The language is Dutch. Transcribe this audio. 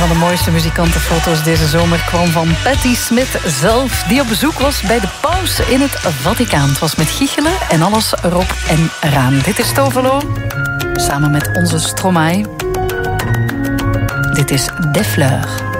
van de mooiste muzikantenfoto's deze zomer kwam van Patti Smith zelf, die op bezoek was bij de paus in het Vaticaan. Het was met giechelen en alles erop en eraan. Dit is Tovelo, samen met onze Stromae. Dit is Des Fleurs.